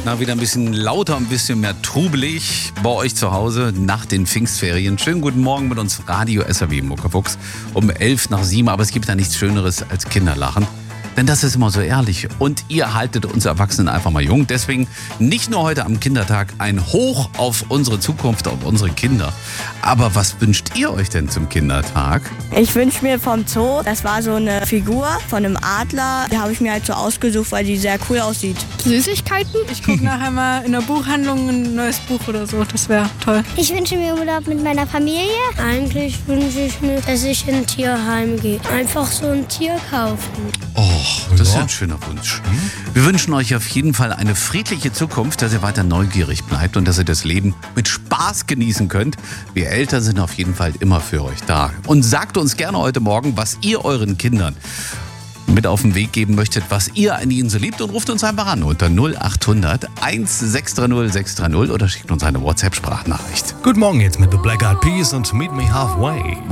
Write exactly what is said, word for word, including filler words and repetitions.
Na, wieder ein bisschen lauter, ein bisschen mehr trubelig bei euch zu Hause nach den Pfingstferien. Schönen guten Morgen mit uns Radio S R W Muckefuchs um elf nach sieben. Aber es gibt da nichts Schöneres als Kinderlachen. Denn das ist immer so ehrlich. Und ihr haltet uns Erwachsenen einfach mal jung. Deswegen nicht nur heute am Kindertag ein Hoch auf unsere Zukunft, auf unsere Kinder. Aber was wünscht ihr euch denn zum Kindertag? Ich wünsche mir vom Zoo, das war so eine Figur von einem Adler. Die habe ich mir halt so ausgesucht, weil die sehr cool aussieht. Süßigkeiten? Ich gucke nachher mal in der Buchhandlung ein neues Buch oder so. Das wäre toll. Ich wünsche mir Urlaub mit meiner Familie. Eigentlich wünsche ich mir, dass ich in ein Tierheim gehe. Einfach so ein Tier kaufen. Oh, das ist ja ein schöner Wunsch. Wir wünschen euch auf jeden Fall eine friedliche Zukunft, dass ihr weiter neugierig bleibt und dass ihr das Leben mit Spaß genießen könnt. Wir Eltern sind auf jeden Fall immer für euch da. Und sagt uns gerne heute Morgen, was ihr euren Kindern mit auf den Weg geben möchtet, was ihr an ihnen so liebt, und ruft uns einfach an unter null acht hundert sechs drei null sechs drei null oder schickt uns eine WhatsApp-Sprachnachricht. Guten Morgen jetzt mit The Black Eyed Peas und Meet Me Halfway.